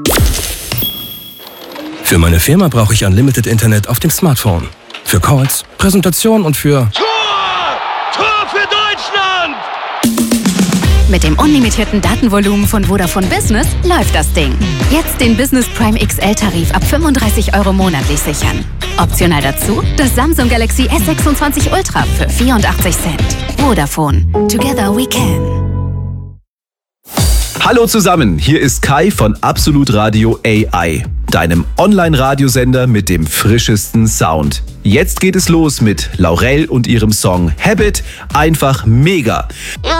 Für meine Firma brauche ich Unlimited Internet auf dem Smartphone. Für Calls, Präsentationen und für... Tor für Deutschland! Mit dem unlimitierten Datenvolumen von Vodafone Business läuft das Ding. Jetzt den Business Prime XL-Tarif ab 35 € monatlich sichern. Optional dazu das Samsung Galaxy S26 Ultra für 84 Cent. Vodafone. Together we can. Hallo zusammen, hier ist Kai von Absolut Radio AI, deinem Online-Radiosender mit dem frischesten Sound. Jetzt geht es los mit Laurel und ihrem Song Habit, einfach mega.